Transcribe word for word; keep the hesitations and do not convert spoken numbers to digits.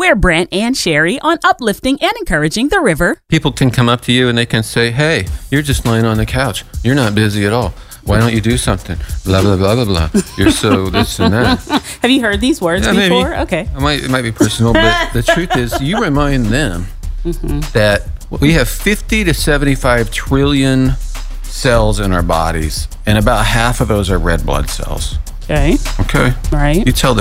We're Brent and Sherry on uplifting and encouraging the river. People can come up to you and they can say, hey, you're just laying on the couch. You're not busy at all. Why don't you do something? Blah, blah, blah, blah, blah. You're so this and that. Have you heard these words Yeah, before? maybe. Okay. It might, it might be personal, but the truth is you remind them mm-hmm. that we have fifty to seventy-five trillion cells in our bodies, and about half of those are red blood cells. Okay. Okay? Right. You tell them